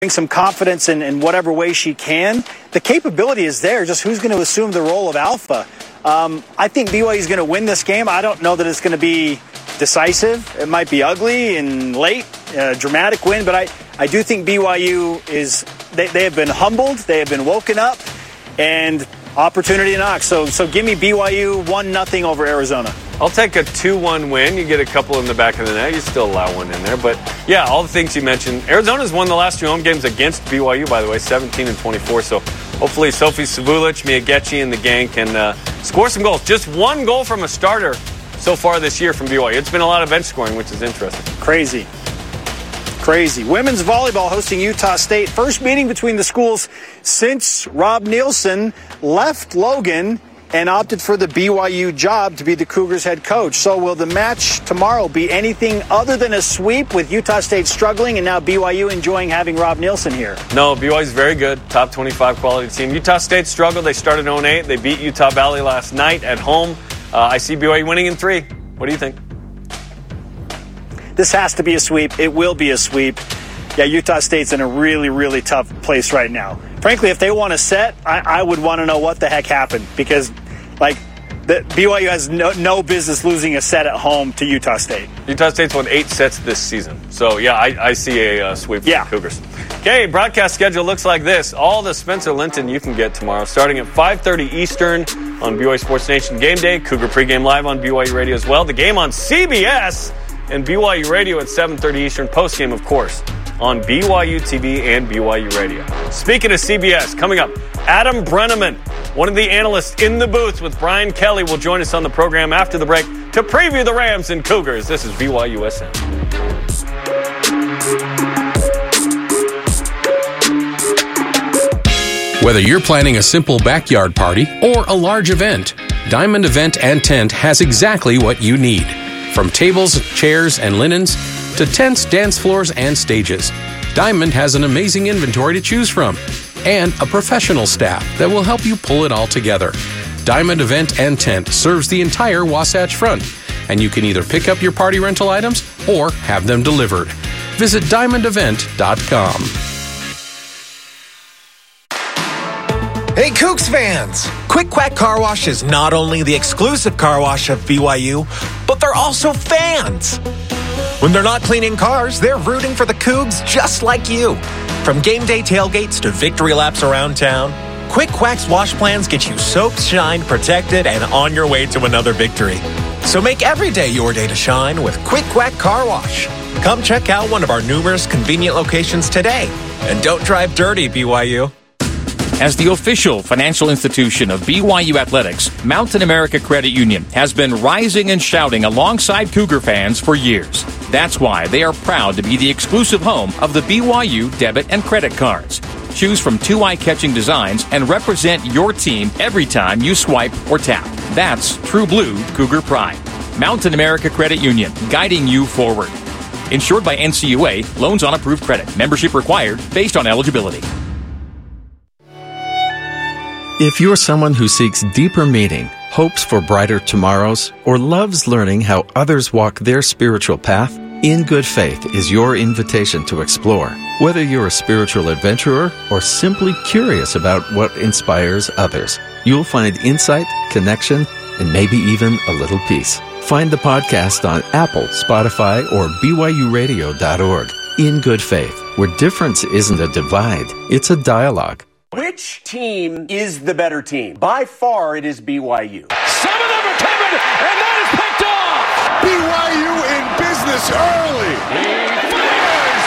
some confidence in whatever way she can. The capability is there, just who's going to assume the role of alpha. I think BYU is going to win this game. I don't know that it's going to be decisive. It might be ugly and late, dramatic win, but I do think BYU they have been humbled, they have been woken up, and opportunity to knock. So give me BYU 1-0 over Arizona. I'll take a 2-1 win. You get a couple in the back of the net. You still allow one in there. But, yeah, all the things you mentioned. Arizona's won the last 2 home games against BYU, by the way, 17-24. So hopefully Sophie Savulich, Mia Getchie, and the gang can score some goals. Just 1 goal from a starter so far this year from BYU. It's been a lot of bench scoring, which is interesting. Crazy. Women's volleyball hosting Utah State. First meeting between the schools since Rob Nielsen left Logan and opted for the BYU job to be the Cougars head coach. So will the match tomorrow be anything other than a sweep with Utah State struggling and now BYU enjoying having Rob Nielsen here? No, BYU's very good. Top 25 quality team. Utah State struggled. They started 0-8. They beat Utah Valley last night at home. I see BYU winning in 3. What do you think? This has to be a sweep. It will be a sweep. Yeah, Utah State's in a really, really tough place right now. Frankly, if they want to set, I would want to know what the heck happened because, the BYU has no business losing a set at home to Utah State. Utah State's won 8 sets this season. So, yeah, I see a sweep for the Cougars. Okay, broadcast schedule looks like this. All the Spencer Linton you can get tomorrow, starting at 5:30 Eastern on BYU Sports Nation Game Day. Cougar pregame live on BYU Radio as well. The game on CBS and BYU Radio at 7:30 Eastern. Postgame, of course, on BYU TV and BYU Radio. Speaking of CBS, coming up, Adam Brenneman, one of the analysts in the booth with Brian Kelly, will join us on the program after the break to preview the Rams and Cougars. This is BYUSN. Whether you're planning a simple backyard party or a large event, Diamond Event and Tent has exactly what you need. From tables, chairs, and linens to tents, dance floors, and stages, Diamond has an amazing inventory to choose from and a professional staff that will help you pull it all together. Diamond Event and Tent serves the entire Wasatch Front, and you can either pick up your party rental items or have them delivered. Visit diamondevent.com. Hey, Cougs fans! Quick Quack Car Wash is not only the exclusive car wash of BYU, but they're also fans. When they're not cleaning cars, they're rooting for the Cougs just like you. From game day tailgates to victory laps around town, Quick Quack's wash plans get you soaked, shined, protected, and on your way to another victory. So make every day your day to shine with Quick Quack Car Wash. Come check out one of our numerous convenient locations today. And don't drive dirty, BYU. As the official financial institution of BYU Athletics, Mountain America Credit Union has been rising and shouting alongside Cougar fans for years. That's why they are proud to be the exclusive home of the BYU debit and credit cards. Choose from 2 eye-catching designs and represent your team every time you swipe or tap. That's true blue Cougar pride. Mountain America Credit Union, guiding you forward. Insured by NCUA, loans on approved credit. Membership required based on eligibility. If you're someone who seeks deeper meaning, hopes for brighter tomorrows, or loves learning how others walk their spiritual path, In Good Faith is your invitation to explore. Whether you're a spiritual adventurer or simply curious about what inspires others, you'll find insight, connection, and maybe even a little peace. Find the podcast on Apple, Spotify, or BYURadio.org. In Good Faith, where difference isn't a divide, it's a dialogue. Which team is the better team? By far, it is BYU. Some of them are coming, and that is picked off. BYU in business early. He fires.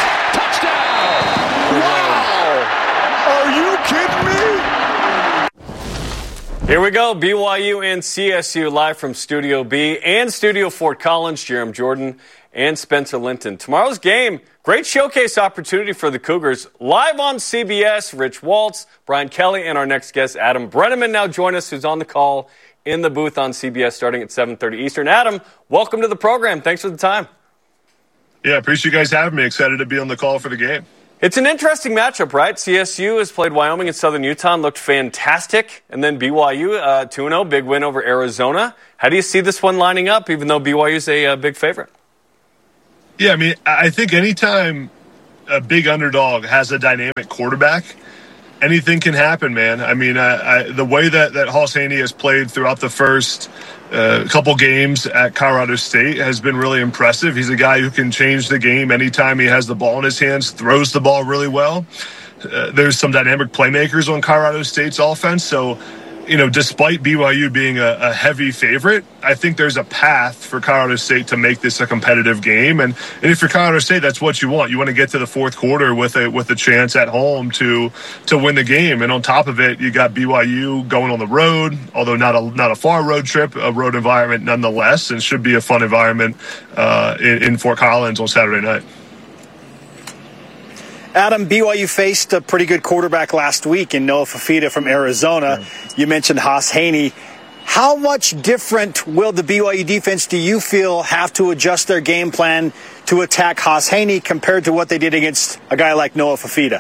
Touchdown. Are Wow. you kidding me? Here we go. BYU and CSU live from Studio B and Studio Fort Collins. Jerem Jordan and Spencer Linton. Tomorrow's game, great showcase opportunity for the Cougars. Live on CBS, Rich Waltz, Brian Kelly, and our next guest, Adam Brenneman, now join us, who's on the call in the booth on CBS starting at 7:30 Eastern. Adam, welcome to the program. Thanks for the time. Yeah, appreciate you guys having me. Excited to be on the call for the game. It's an interesting matchup, right? CSU has played Wyoming and Southern Utah and looked fantastic. And then BYU, 2-0, big win over Arizona. How do you see this one lining up, even though BYU's a big favorite? Yeah, I mean, I think anytime a big underdog has a dynamic quarterback, anything can happen, man. I mean, the way that Hauss Hejny has played throughout the first couple games at Colorado State has been really impressive. He's a guy who can change the game anytime he has the ball in his hands, throws the ball really well. There's some dynamic playmakers on Colorado State's offense. So, despite BYU being a heavy favorite, I think there's a path for Colorado State to make this a competitive game. And if you're Colorado State, that's what you want. You want to get to the fourth quarter with a chance at home to win the game. And on top of it, you got BYU going on the road, although not a far road trip, a road environment nonetheless, and should be a fun environment in Fort Collins on Saturday night. Adam, BYU faced a pretty good quarterback last week in Noah Fifita from Arizona. You mentioned Hauss Hejny. How much different will the BYU defense, do you feel, have to adjust their game plan to attack Hauss Hejny compared to what they did against a guy like Noah Fifita?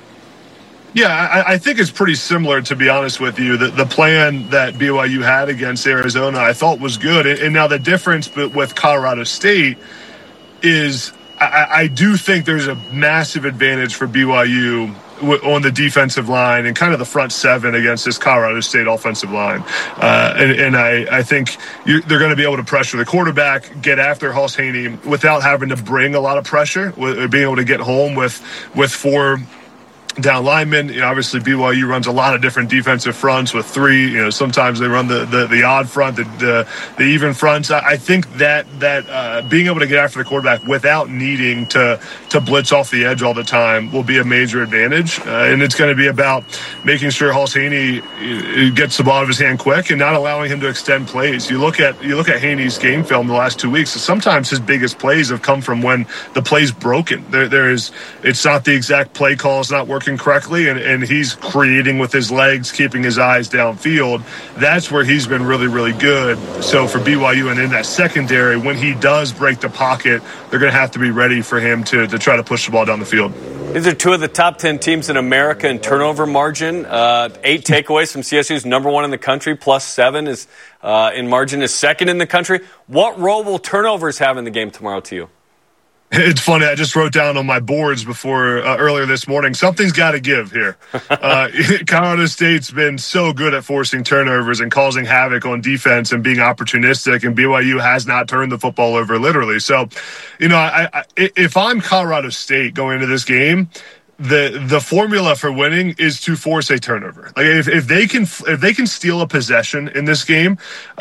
Yeah, I think it's pretty similar, to be honest with you. The plan that BYU had against Arizona I thought was good. And now the difference with Colorado State is I do think there's a massive advantage for BYU on the defensive line and kind of the front seven against this Colorado State offensive line. And I think they're going to be able to pressure the quarterback, get after Hauss Hejny without having to bring a lot of pressure, being able to get home with four down linemen. Obviously BYU runs a lot of different defensive fronts with three. Sometimes they run the odd front, the even fronts. I think that being able to get after the quarterback without needing to blitz off the edge all the time will be a major advantage. And it's going to be about making sure Hauss Hejny gets the ball out of his hand quick and not allowing him to extend plays. You look at Haney's game film the last 2 weeks. Sometimes his biggest plays have come from when the play's broken. It's not the exact play call. It's not working correctly, and he's creating with his legs, keeping his eyes downfield. That's where he's been really, really good. So for BYU and in that secondary, when he does break the pocket, they're going to have to be ready for him to try to push the ball down the field. These are two of the top 10 teams in America in turnover margin. 8 takeaways from CSU's number 1 in the country, plus 7 is in margin is second in the country. What role will turnovers have in the game tomorrow to you? It's funny. I just wrote down on my boards before earlier this morning, something's got to give here. Colorado State's been so good at forcing turnovers and causing havoc on defense and being opportunistic, and BYU has not turned the football over literally. So, if I'm Colorado State going into this game, the formula for winning is to force a turnover. Like if they can steal a possession in this game,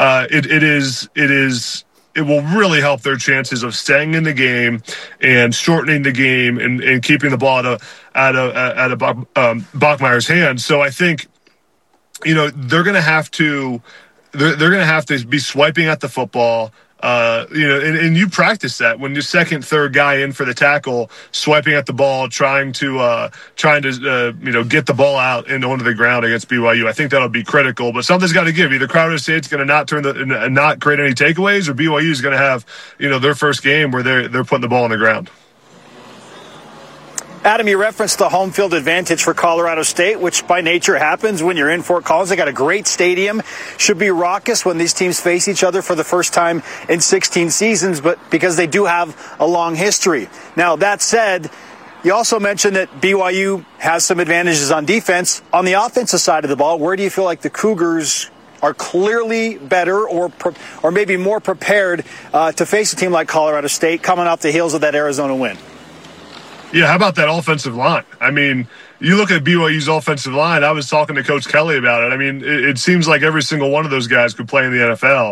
it will really help their chances of staying in the game and shortening the game and keeping the ball out of Bachmeier's hands. So I think, they're going to have to be swiping at the football. And you practice that when your second, third guy in for the tackle, swiping at the ball, trying to get the ball out and onto the ground against BYU. I think that'll be critical, but something's got to give. Either Colorado State's going to not create any takeaways, or BYU is going to have, their first game where they're putting the ball on the ground. Adam, you referenced the home field advantage for Colorado State, which by nature happens when you're in Fort Collins. They got a great stadium. Should be raucous when these teams face each other for the first time in 16 seasons, but because they do have a long history. Now, that said, you also mentioned that BYU has some advantages on defense. On the offensive side of the ball, where do you feel like the Cougars are clearly better or maybe more prepared to face a team like Colorado State coming off the heels of that Arizona win? Yeah, how about that offensive line? I mean, you look at BYU's offensive line. I was talking to Coach Kelly about it. I mean, it seems like every single one of those guys could play in the NFL.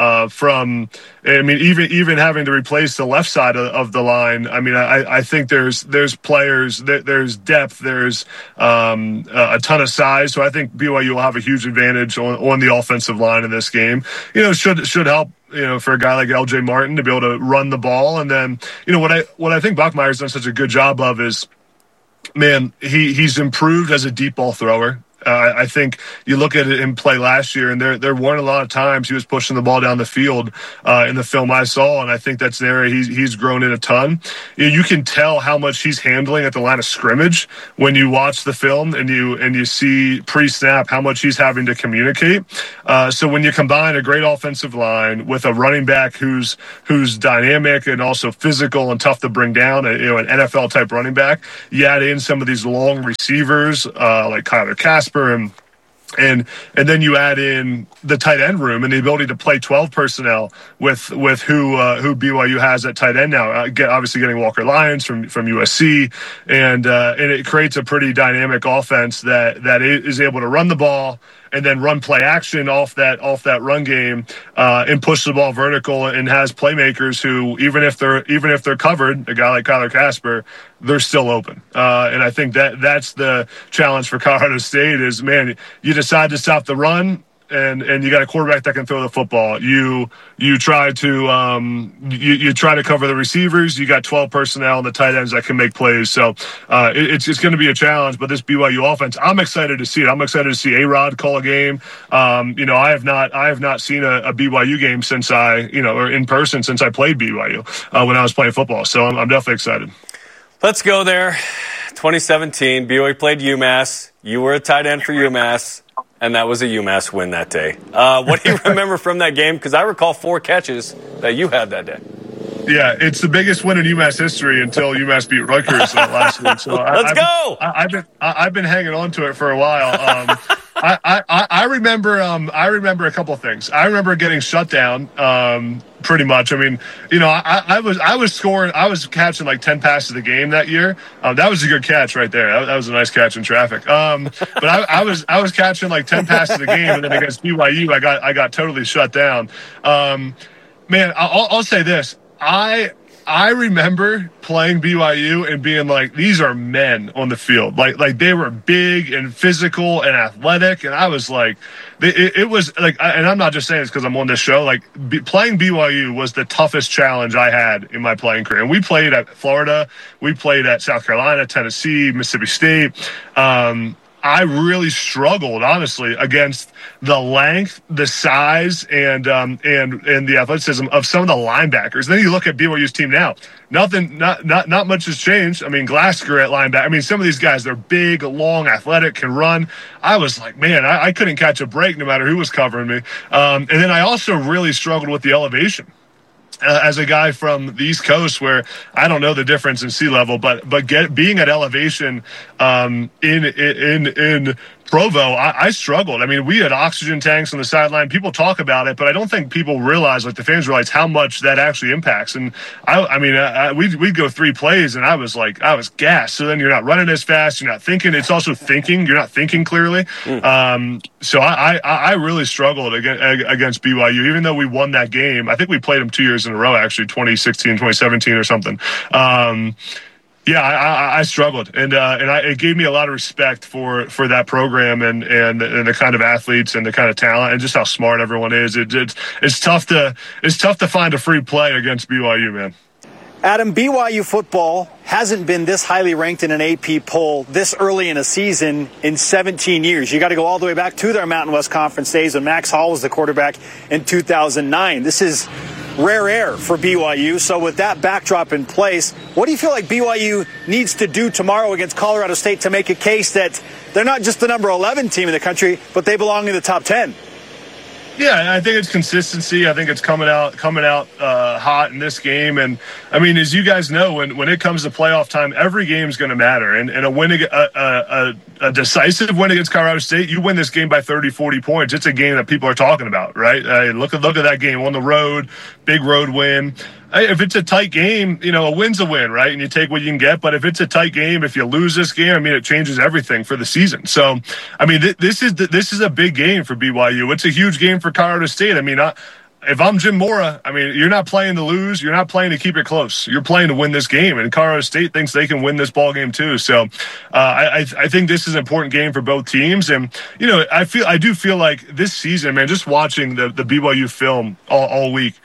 Even having to replace the left side of the line. I mean, I think there's players, there's depth, there's a ton of size. So I think BYU will have a huge advantage on the offensive line in this game. Should help. For a guy like LJ Martin to be able to run the ball. And then, what I think Bachmeier's done such a good job of is, man, he's improved as a deep ball thrower. I think you look at it in play last year, and there weren't a lot of times he was pushing the ball down the field in the film I saw, and I think that's an area he's grown in a ton. You can tell how much he's handling at the line of scrimmage when you watch the film and you see pre-snap how much he's having to communicate. So when you combine a great offensive line with a running back who's dynamic and also physical and tough to bring down, an NFL type running back, you add in some of these long receivers like Kyler Casper and then you add in the tight end room and the ability to play 12 personnel with who BYU has at tight end now. Obviously getting Walker Lyons from USC, and it creates a pretty dynamic offense that is able to run the ball and then run play action off that run game and push the ball vertical, and has playmakers who even if they're covered, a guy like Kyler Casper, they're still open. And I think that's the challenge for Colorado State is, man, you decide to stop the run, and you got a quarterback that can throw the football. You try to you try to cover the receivers. You got 12 personnel and the tight ends that can make plays. So it's going to be a challenge. But this BYU offense, I'm excited to see it. I'm excited to see A-Rod call a game. I have not seen a BYU game since or in person since I played BYU when I was playing football. So I'm definitely excited. Let's go there. 2017, BYU played UMass. You were a tight end for UMass. And that was a UMass win that day. What do you remember from that game? Because I recall 4 catches that you had that day. Yeah, it's the biggest win in UMass history until UMass beat Rutgers last week. So Let's go! I've been hanging on to it for a while. I remember a couple of things. I remember getting shut down. Pretty much. I mean, I was scoring. I was catching like 10 passes a game that year. That was a good catch right there. That was a nice catch in traffic. But I was catching like 10 passes a game, and then against BYU, I got totally shut down. Man, I'll say this. I remember playing BYU and being like, these are men on the field. Like they were big and physical and athletic. And I was like, it was like, and I'm not just saying this because I'm on this show, like playing BYU was the toughest challenge I had in my playing career. And we played at Florida. We played at South Carolina, Tennessee, Mississippi State. I really struggled, honestly, against the length, the size, and the athleticism of some of the linebackers. Then you look at BYU's team now. Not much has changed. I mean, Glasgow at linebacker. I mean, some of these guys, they're big, long, athletic, can run. I was like, man, I couldn't catch a break no matter who was covering me. And then I also really struggled with the elevation. As a guy from the East Coast, where I don't know the difference in sea level, but being at elevation in Provo, I struggled. I mean, we had oxygen tanks on the sideline. People talk about it, but I don't think people realize, like the fans realize, how much that actually impacts. And we'd go 3 plays, and I was gassed. So then you're not running as fast. You're not thinking. It's also thinking. You're not thinking clearly. So I really struggled against BYU, even though we won that game. I think we played them 2 years in a row, actually, 2016, 2017 or something. Yeah, I struggled, and it gave me a lot of respect for that program and the kind of athletes and the kind of talent and just how smart everyone is. It's tough to find a free play against BYU, man. Adam, BYU football hasn't been this highly ranked in an AP poll this early in a season in 17 years. You got to go all the way back to their Mountain West Conference days when Max Hall was the quarterback in 2009. This is rare air for BYU. So with that backdrop in place, what do you feel like BYU needs to do tomorrow against Colorado State to make a case that they're not just the number 11 team in the country, but they belong in the top 10? Yeah, I think it's consistency. I think it's coming out hot in this game. And I mean, as you guys know, when it comes to playoff time, every game is going to matter. And a win, a decisive win against Colorado State, you win this game by 30, 40 points. It's a game that people are talking about, right? Look at that game on the road, big road win. If it's a tight game, a win's a win, right? And you take what you can get. But if it's a tight game, if you lose this game, I mean, it changes everything for the season. So, I mean, this is a big game for BYU. It's a huge game for Colorado State. I mean, if I'm Jim Mora, I mean, you're not playing to lose. You're not playing to keep it close. You're playing to win this game. And Colorado State thinks they can win this ball game too. So I think this is an important game for both teams. And, I do feel like this season, man, just watching the BYU film all week,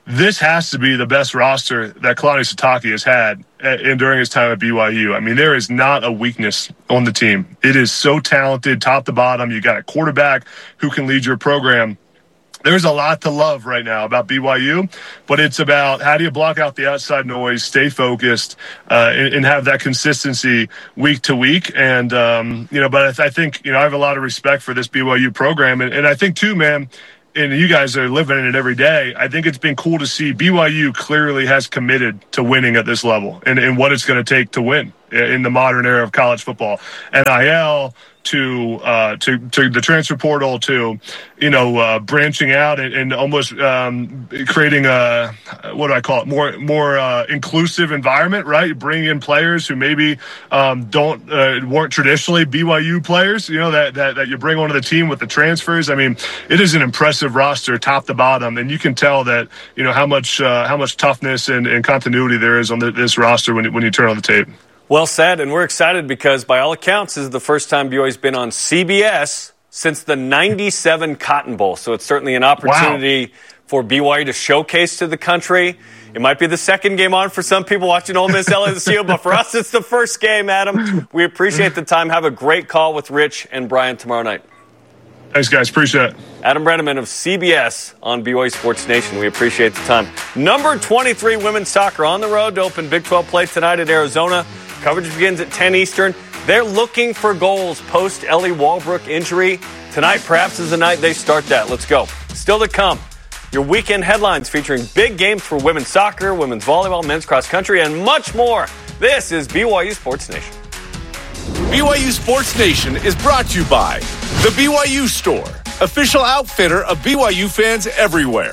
this has to be the best roster that Kalani Sitake has had during his time at BYU. I mean, there is not a weakness on the team. It is so talented, top to bottom. You got a quarterback who can lead your program. There's a lot to love right now about BYU, but it's about how do you block out the outside noise, stay focused, and have that consistency week to week. And, but I think, I have a lot of respect for this BYU program. And I think, too, man, and you guys are living in it every day, I think it's been cool to see BYU clearly has committed to winning at this level and what it's going to take to win in the modern era of college football. NIL, to the transfer portal, to branching out and almost creating a more inclusive environment, right? Bringing in players who maybe weren't traditionally BYU players, that you bring onto the team with the transfers. I mean, it is an impressive roster, top to bottom, and you can tell that how much toughness and continuity there is on this roster when you turn on the tape. Well said, and we're excited because by all accounts, this is the first time BYU's been on CBS since the 97 Cotton Bowl. So it's certainly an opportunity for BYU to showcase to the country. It might be the second game on for some people watching Ole Miss LSU, but for us, it's the first game, Adam. We appreciate the time. Have a great call with Rich and Brian tomorrow night. Thanks, guys. Appreciate it. Adam Brenneman of CBS on BYU Sports Nation. We appreciate the time. Number 23 women's soccer on the road to open Big 12 play tonight at Arizona. Coverage begins at 10 Eastern. They're looking for goals post Ellie Walbrook injury. Tonight, perhaps, is the night they start that. Let's go. Still to come, your weekend headlines featuring big games for women's soccer, women's volleyball, men's cross country, and much more. This is BYU Sports Nation. BYU Sports Nation is brought to you by The BYU Store, official outfitter of BYU fans everywhere.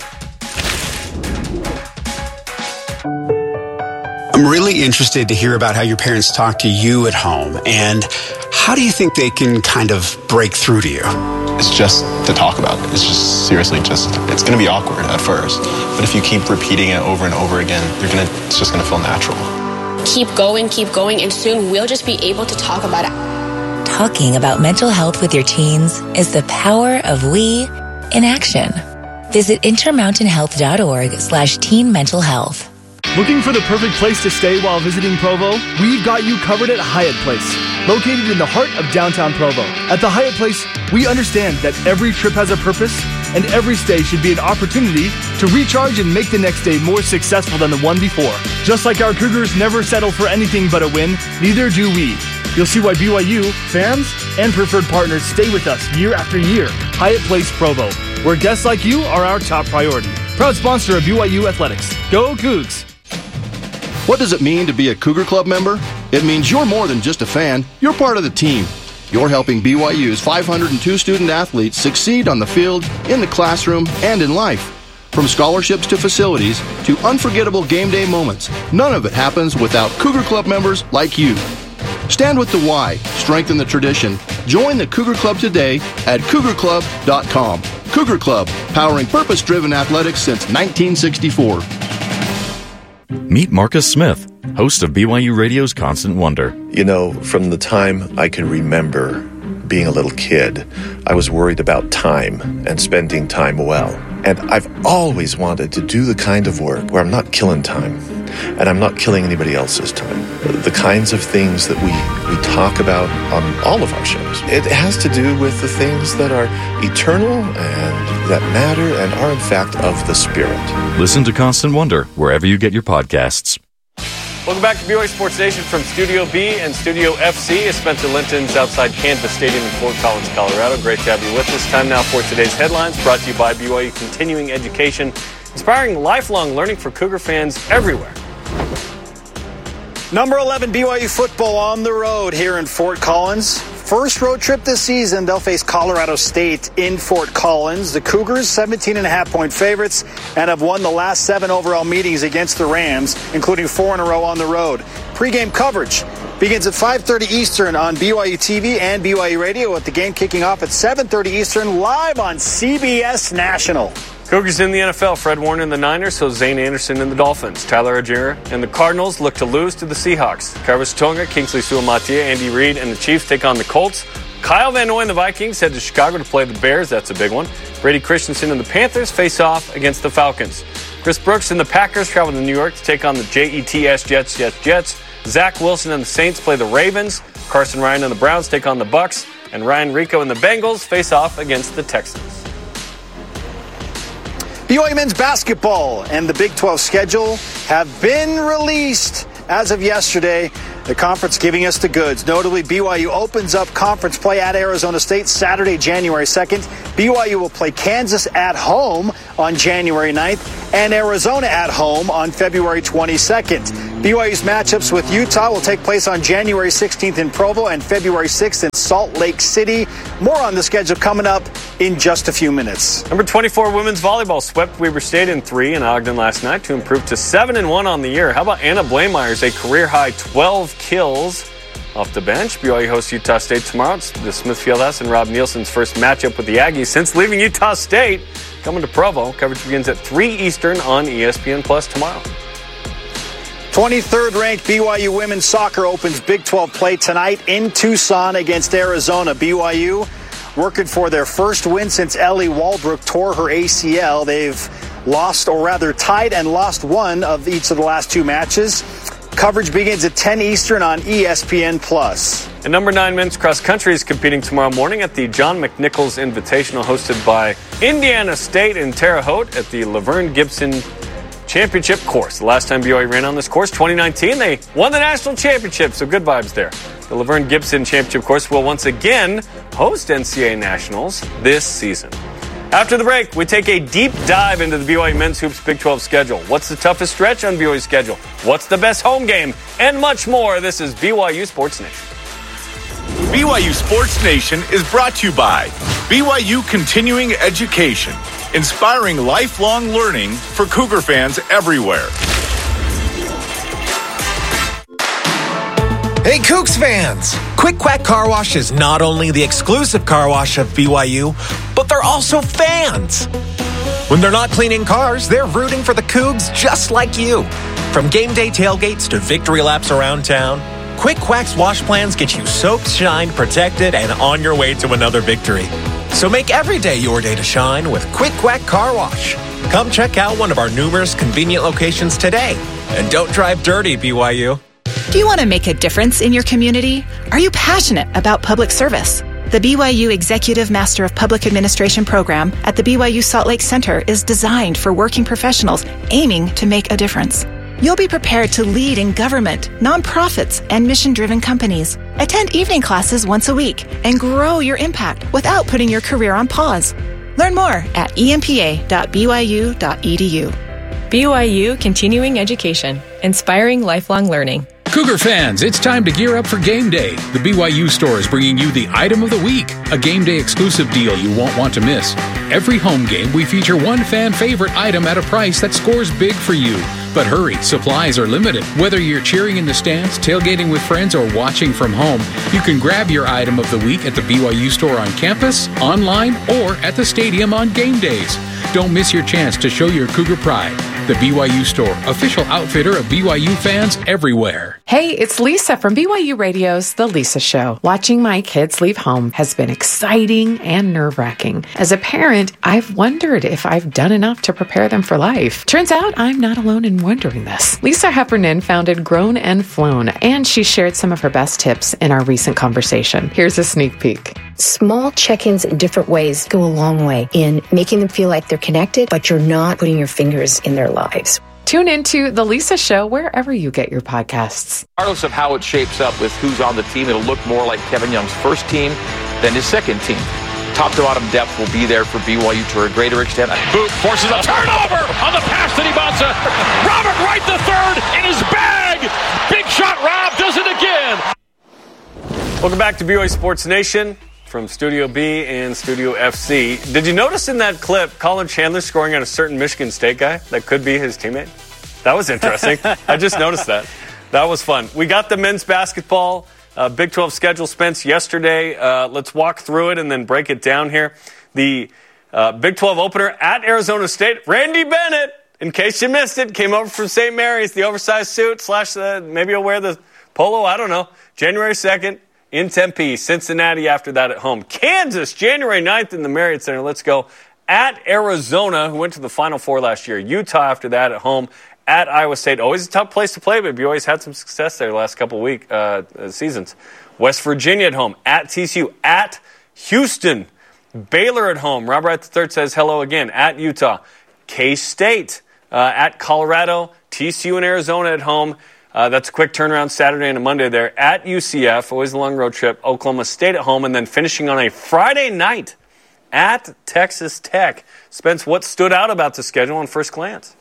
I'm really interested to hear about how your parents talk to you at home, and how do you think they can kind of break through to you? It's just to talk about it. It's just seriously it's going to be awkward at first, but if you keep repeating it over and over again, it's just going to feel natural. Keep going, and soon we'll just be able to talk about it. Talking about mental health with your teens is the power of we in action. Visit intermountainhealth.org/teen mental health. Looking for the perfect place to stay while visiting Provo? We've got you covered at Hyatt Place, located in the heart of downtown Provo. At the Hyatt Place, we understand that every trip has a purpose, and every stay should be an opportunity to recharge and make the next day more successful than the one before. Just like our Cougars never settle for anything but a win, neither do we. You'll see why BYU, fans, and preferred partners stay with us year after year. Hyatt Place Provo, where guests like you are our top priority. Proud sponsor of BYU Athletics. Go Cougs! What does it mean to be a Cougar Club member? It means you're more than just a fan. You're part of the team. You're helping BYU's 502 student athletes succeed on the field, in the classroom, and in life. From scholarships to facilities to unforgettable game day moments, none of it happens without Cougar Club members like you. Stand with the Y, strengthen the tradition. Join the Cougar Club today at cougarclub.com. Cougar Club, powering purpose-driven athletics since 1964. Meet Marcus Smith, host of BYU Radio's Constant Wonder. From the time I can remember being a little kid, I was worried about time and spending time well. And I've always wanted to do the kind of work where I'm not killing time and I'm not killing anybody else's time. The kinds of things that we talk about on all of our shows. It has to do with the things that are eternal and that matter and are in fact of the Spirit. Listen to Constant Wonder wherever you get your podcasts. Welcome back to BYU Sports Nation from Studio B and Studio FC. Spencer Linton's outside Canvas Stadium in Fort Collins, Colorado. Great to have you with us. Time now for today's headlines, brought to you by BYU Continuing Education, inspiring lifelong learning for Cougar fans everywhere. Number 11 BYU football on the road here in Fort Collins. First road trip this season, they'll face Colorado State in Fort Collins. The Cougars, 17.5-point favorites, and have won the last 7 overall meetings against the Rams, including 4 in a row on the road. Pre-game coverage begins at 5:30 Eastern on BYU TV and BYU Radio, with the game kicking off at 7:30 Eastern live on CBS National. Cougars in the NFL, Fred Warner in the Niners, so Zane Anderson in the Dolphins. Tyler Allgeier and the Cardinals look to lose to the Seahawks. Carlos Tonga, Kingsley Suamataia, Andy Reid, and the Chiefs take on the Colts. Kyle Van Noy and the Vikings head to Chicago to play the Bears. That's a big one. Brady Christensen and the Panthers face off against the Falcons. Chris Brooks and the Packers travel to New York to take on the Jets. Zach Wilson and the Saints play the Ravens. Carson Ryan and the Browns take on the Bucks. And Ryan Rico and the Bengals face off against the Texans. BYU men's basketball and the Big 12 schedule have been released as of yesterday. The conference giving us the goods. Notably, BYU opens up conference play at Arizona State Saturday, January 2nd. BYU will play Kansas at home on January 9th and Arizona at home on February 22nd. BYU's matchups with Utah will take place on January 16th in Provo and February 6th in Salt Lake City. More on the schedule coming up in just a few minutes. Number 24 women's volleyball swept Weber State in 3 in Ogden last night to improve to 7-1 on the year. How about Anna Blameyer's a career-high 12 kills off the bench? BYU hosts Utah State tomorrow. It's the Smith Fieldhouse and Rob Nielsen's first matchup with the Aggies since leaving Utah State. Coming to Provo. Coverage begins at 3 Eastern on ESPN Plus tomorrow. 23rd ranked BYU women's soccer opens Big 12 play tonight in Tucson against Arizona. BYU working for their first win since Ellie Walbrook tore her ACL. They've lost, or rather tied and lost one of each of the last 2 matches. Coverage begins at 10 Eastern on ESPN Plus. And number 9 men's cross country is competing tomorrow morning at the John McNichols Invitational hosted by Indiana State in Terre Haute at the Laverne Gibson Championship course. The last time BYU ran on this course, 2019, they won the national championship, so good vibes there. The Laverne Gibson Championship course will once again host NCAA Nationals this season. After the break, we take a deep dive into the BYU men's hoops Big 12 schedule. What's the toughest stretch on BYU's schedule? What's the best home game? And much more. This is BYU Sports Nation. BYU Sports Nation is brought to you by BYU Continuing Education, inspiring lifelong learning for Cougar fans everywhere. Hey, Cougs fans! Quick Quack Car Wash is not only the exclusive car wash of BYU, but they're also fans. When they're not cleaning cars, they're rooting for the Cougs just like you. From game day tailgates to victory laps around town, Quick Quack's wash plans get you soaked, shined, protected, and on your way to another victory. So make every day your day to shine with Quick Quack Car Wash. Come check out one of our numerous convenient locations today. And don't drive dirty, BYU. Do you want to make a difference in your community? Are you passionate about public service? The BYU Executive Master of Public Administration program at the BYU Salt Lake Center is designed for working professionals aiming to make a difference. You'll be prepared to lead in government, nonprofits, and mission-driven companies. Attend evening classes once a week and grow your impact without putting your career on pause. Learn more at empa.byu.edu. BYU Continuing Education, inspiring lifelong learning. Cougar fans, it's time to gear up for game day. The BYU store is bringing you the item of the week, a game day exclusive deal you won't want to miss. Every home game, we feature one fan favorite item at a price that scores big for you. But hurry, supplies are limited. Whether you're cheering in the stands, tailgating with friends, or watching from home, you can grab your item of the week at the BYU store on campus, online, or at the stadium on game days. Don't miss your chance to show your Cougar pride. The BYU store, official outfitter of BYU fans everywhere. Hey, it's Lisa from BYU Radio's The Lisa Show. Watching my kids leave home has been exciting and nerve-wracking. As a parent, I've wondered if I've done enough to prepare them for life. Turns out I'm not alone in wondering this. Lisa Heffernan founded Grown and Flown, and she shared some of her best tips in our recent conversation. Here's a sneak peek. Small check-ins in different ways go a long way in making them feel like they're connected, but you're not putting your fingers in their lives. Tune into The Lisa Show wherever you get your podcasts. Regardless of how it shapes up with who's on the team, it'll look more like Kevin Young's first team than his second team. Top to bottom depth will be there for BYU to a greater extent. Boot forces a turnover on the pass to Ibanza. Robert Wright the third in his bag. Big shot, Rob does it again. Welcome back to BYU Sports Nation from Studio B and Studio FC. Did you notice in that clip Colin Chandler scoring on a certain Michigan State guy that could be his teammate? That was interesting. I just noticed that. That was fun. We got the men's basketball Big 12 schedule, Spence, yesterday. Let's walk through it and then break it down here. The Big 12 opener at Arizona State. Randy Bennett, in case you missed it, came over from St. Mary's, the oversized suit, / maybe he'll wear the polo, I don't know. January 2nd. In Tempe, Cincinnati after that at home. Kansas, January 9th in the Marriott Center. Let's go at Arizona, who went to the Final Four last year. Utah after that at home. At Iowa State, always a tough place to play, but BYU's had some success there the last couple of seasons. West Virginia at home. At TCU. At Houston. Baylor at home. Rob Wright III says hello again. At Utah. K-State. At Colorado. TCU and Arizona at home. That's a quick turnaround Saturday and a Monday there. At UCF. Always a long road trip. Oklahoma State at home. And then finishing on a Friday night at Texas Tech. Spence, what stood out about the schedule on first glance?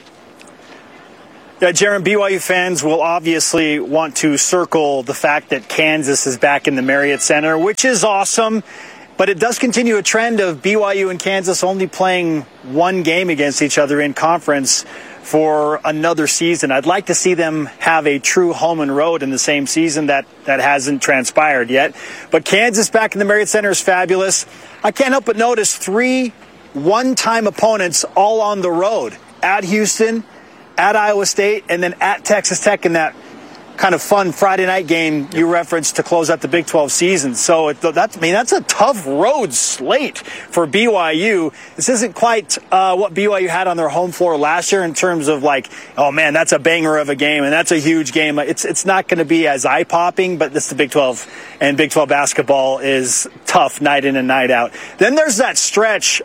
Yeah, Jaron, BYU fans will obviously want to circle the fact that Kansas is back in the Marriott Center, which is awesome. But it does continue a trend of BYU and Kansas only playing one game against each other in conference for another season. I'd like to see them have a true home and road in the same season. That hasn't transpired yet. But Kansas back in the Marriott Center is fabulous. I can't help but notice 3 one-time opponents all on the road. At Houston, at Iowa State, and then at Texas Tech in that kind of fun Friday night game you referenced to close out the Big 12 season. So that's a tough road slate for BYU. This isn't quite what BYU had on their home floor last year in terms of like, oh man, that's a banger of a game and that's a huge game. It's not going to be as eye-popping, but this is the Big 12, and Big 12 basketball is tough night in and night out. Then there's that stretch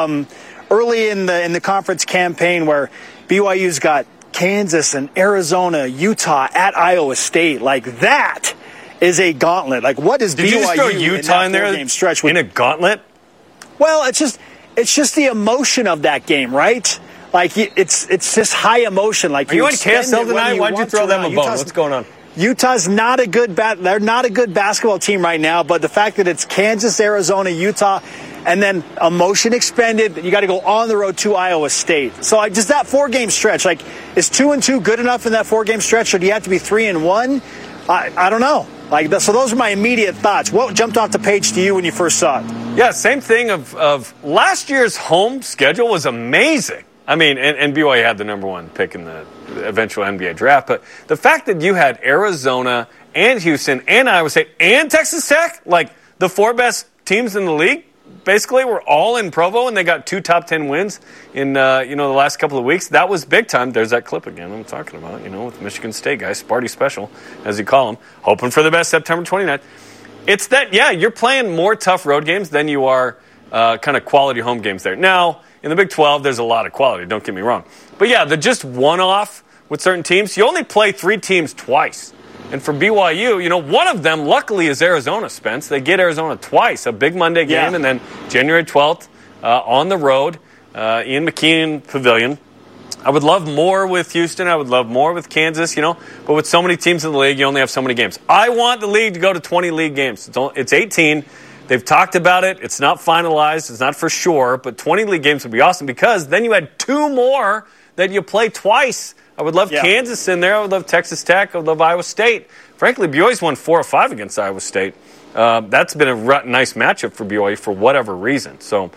early in the conference campaign where BYU's got Kansas and Arizona, Utah, at Iowa State. Like, that is a gauntlet. Like, what is BYU Did you just throw Utah in there game stretch in a gauntlet? Well, it's just the emotion of that game, right? Like, it's just high emotion. Like, Are you on KSL tonight? Why'd you throw them a bone? What's going on? Utah's not a good they're not a good basketball team right now, but the fact that it's Kansas, Arizona, Utah, and then emotion expended, you got to go on the road to Iowa State. So just that 4-game stretch, like, is 2-2 good enough in that 4-game stretch, or do you have to be 3-1? I don't know. So those are my immediate thoughts. What jumped off the page to you when you first saw it? Yeah, same thing of last year's home schedule was amazing. I mean, and BYU had the number 1 pick in the eventual NBA draft, but the fact that you had Arizona and Houston and Iowa State and Texas Tech, like the 4 best teams in the league, basically were all in Provo, and they got 2 top 10 wins in the last couple of weeks. That was big time. There's that clip again I'm talking about, with Michigan State guys, Sparty Special, as you call them, hoping for the best September 29th. It's that, you're playing more tough road games than you are kind of quality home games there. Now, in the Big 12, there's a lot of quality, don't get me wrong. But the just one-off with certain teams, you only play 3 teams twice. And for BYU, one of them, luckily, is Arizona, Spence. They get Arizona twice, a big Monday game, and then January 12th on the road, Ian McKeon Pavilion. I would love more with Houston. I would love more with Kansas, but with so many teams in the league, you only have so many games. I want the league to go to 20 league games. It's 18. They've talked about it. It's not finalized. It's not for sure. But 20 league games would be awesome because then you had 2 more that you play twice. I would love Kansas in there. I would love Texas Tech. I would love Iowa State. Frankly, BYU's won 4 or 5 against Iowa State. That's been a nice matchup for BYU for whatever reason. So,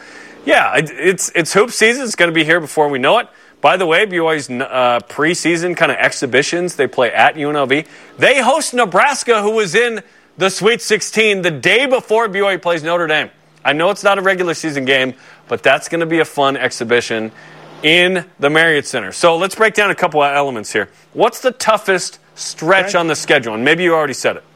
it's hoop season. It's going to be here before we know it. By the way, BYU's preseason kind of exhibitions, they play at UNLV. They host Nebraska, who was in the Sweet 16 the day before BYU plays Notre Dame. I know it's not a regular season game, but that's going to be a fun exhibition in the Marriott Center. So let's break down a couple of elements here. What's the toughest stretch on the schedule? And maybe you already said it.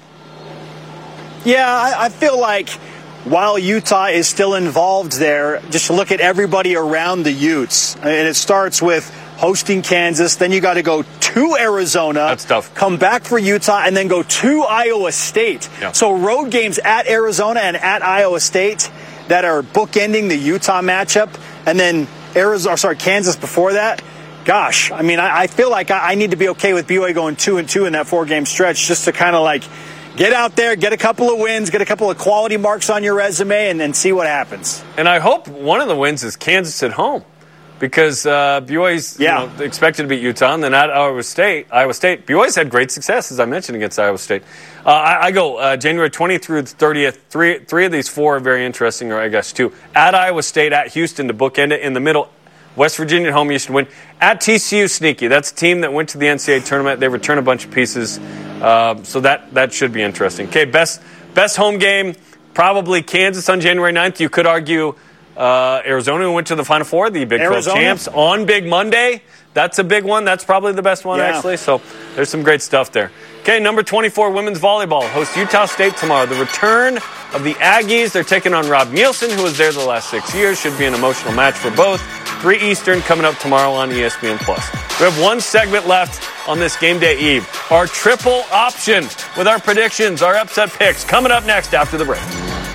Yeah, I feel like while Utah is still involved there, just look at everybody around the Utes. And it starts with hosting Kansas, then you got to go to Arizona. That's tough. Come back for Utah, and then go to Iowa State. Yeah. So road games at Arizona and at Iowa State that are bookending the Utah matchup, and then Kansas before that. Gosh, I mean, I feel like I need to be okay with BYU going 2-2 in that 4-game stretch just to kind of like get out there, get a couple of wins, get a couple of quality marks on your resume, and then see what happens. And I hope one of the wins is Kansas at home. Because BYU's expected to beat Utah, and then at Iowa State, BYU's had great success, as I mentioned, against Iowa State. I go January 20th through the 30th. Three of these 4 are very interesting, or I guess 2. At Iowa State, at Houston to bookend it. In the middle, West Virginia at home, you should win. At TCU, sneaky. That's a team that went to the NCAA tournament. They return a bunch of pieces, so that should be interesting. Okay, best home game, probably Kansas on January 9th. You could argue Arizona went to the Final Four, the Big 12 champs, on Big Monday. That's a big one. That's probably the best one, actually. So there's some great stuff there. Okay, number 24, women's volleyball hosts Utah State tomorrow. The return of the Aggies. They're taking on Rob Nielsen, who was there the last 6 years. Should be an emotional match for both. 3 Eastern coming up tomorrow on ESPN+. We have one segment left on this game day eve. Our triple option with our predictions, our upset picks, coming up next after the break.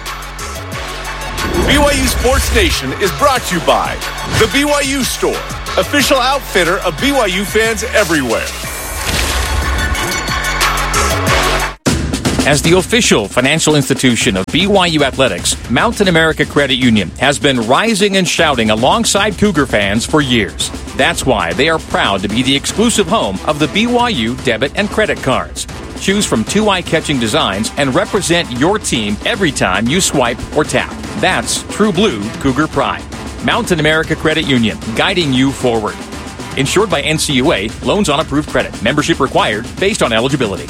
BYU Sports Nation is brought to you by The BYU Store, official outfitter of BYU fans everywhere. As the official financial institution of BYU Athletics, Mountain America Credit Union has been rising and shouting alongside Cougar fans for years. That's why they are proud to be the exclusive home of the BYU debit and credit cards. Choose from 2 eye-catching designs and represent your team every time you swipe or tap. That's true blue Cougar pride. Mountain America Credit Union, guiding you forward. Insured by NCUA, loans on approved credit. Membership required based on eligibility.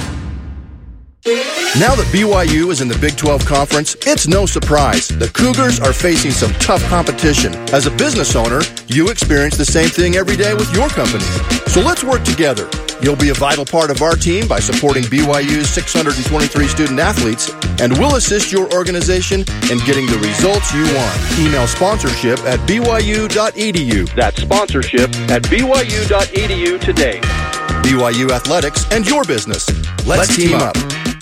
Now that BYU is in the Big 12 Conference, it's no surprise the Cougars are facing some tough competition. As a business owner, you experience the same thing every day with your company. So let's work together. You'll be a vital part of our team by supporting BYU's 623 student athletes, and we'll assist your organization in getting the results you want. Email sponsorship at byu.edu. That's sponsorship at byu.edu today. BYU Athletics and your business. Let's team up.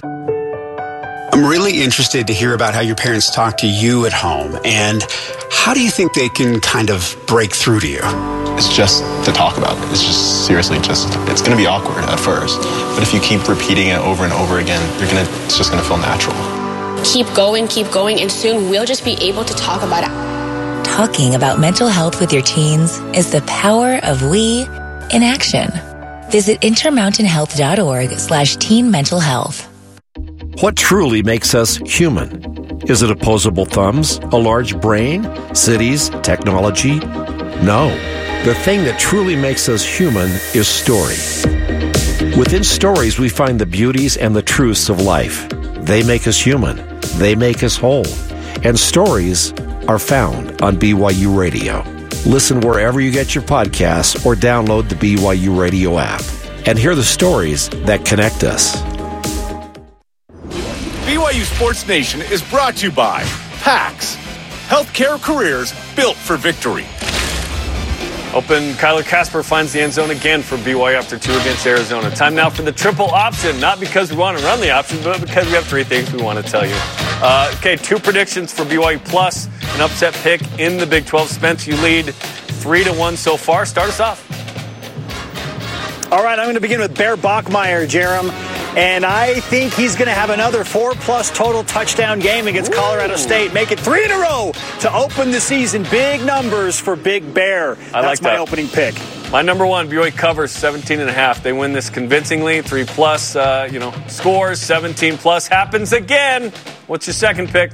I'm really interested to hear about how your parents talk to you at home, and how do you think they can kind of break through to you? It's just to talk about it. It's just seriously it's going to be awkward at first. But if you keep repeating it over and over again, it's just going to feel natural. Keep going, and soon we'll just be able to talk about it. Talking about mental health with your teens is the power of we in action. Visit intermountainhealth.org/teen mental health. What truly makes us human? Is it opposable thumbs, a large brain, cities, technology? No. The thing that truly makes us human is story. Within stories, we find the beauties and the truths of life. They make us human. They make us whole. And stories are found on BYU Radio. Listen wherever you get your podcasts or download the BYU Radio app and hear the stories that connect us. BYU Sports Nation is brought to you by PAX, healthcare careers built for victory. Open Kyler Casper finds the end zone again for BYU after 2 against Arizona. Time now for the triple option, not because we want to run the option, but because we have 3 things we want to tell you. Okay, 2 predictions for BYU plus an upset pick in the Big 12. Spence, you lead 3-1 so far. Start us off. All right, I'm going to begin with Bear Bachmeier, Jerem. And I think he's going to have another 4+ total touchdown game against Colorado State. Make it 3 in a row to open the season. Big numbers for Big Bear. That's my opening pick. My number 1, BYU covers 17.5. They win this convincingly. 3+, scores. 17+ happens again. What's your second pick?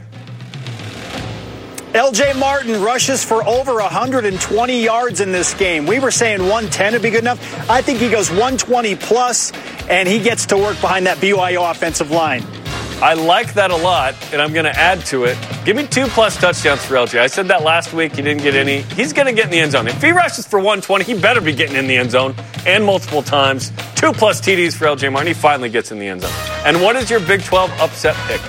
L.J. Martin rushes for over 120 yards in this game. We were saying 110 would be good enough. I think he goes 120+, and he gets to work behind that BYU offensive line. I like that a lot, and I'm going to add to it. Give me 2+ touchdowns for LJ. I said that last week. He didn't get any. He's going to get in the end zone. If he rushes for 120, he better be getting in the end zone, and multiple times. 2+ TDs for LJ Martin. He finally gets in the end zone. And what is your Big 12 upset pick?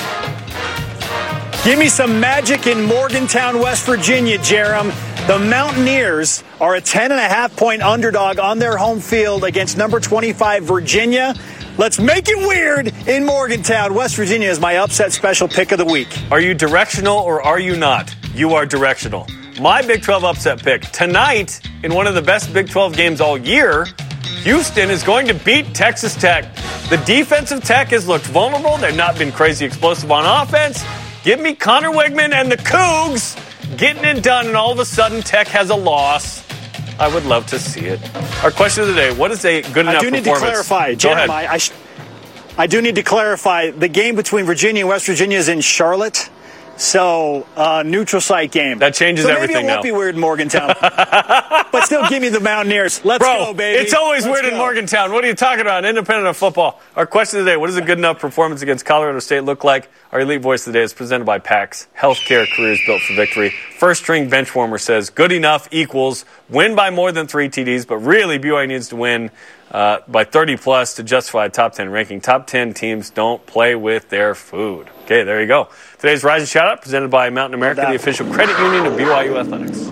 Give me some magic in Morgantown, West Virginia, Jerem. The Mountaineers are a 10.5-point underdog on their home field against number 25, Virginia. Let's make it weird in Morgantown. West Virginia is my upset special pick of the week. Are you directional or are you not? You are directional. My Big 12 upset pick. Tonight, in one of the best Big 12 games all year, Houston is going to beat Texas Tech. The defensive Tech has looked vulnerable. They've not been crazy explosive on offense. Give me Connor Wigman and the Cougs getting it done, and all of a sudden Tech has a loss. I would love to see it. Our question of the day, what is a good enough performance? I do need to clarify, Jeremiah. I do need to clarify, the game between Virginia and West Virginia is in Charlotte. So, neutral site game. That changes everything now. Maybe it won't be weird in Morgantown. But still, give me the Mountaineers. Let's go, baby. It's always weird in Morgantown. What are you talking about? Independent of football. Our question today, what does a good enough performance against Colorado State look like? Our elite voice of the day is presented by PAX. Healthcare careers built for victory. First string bench warmer says good enough equals win by more than 3 TDs, but really BYU needs to win by 30 plus to justify a top 10 ranking. Top 10 teams don't play with their food. Okay, there you go. Today's Rise and Shout Out presented by Mountain America, the official credit union of BYU Athletics.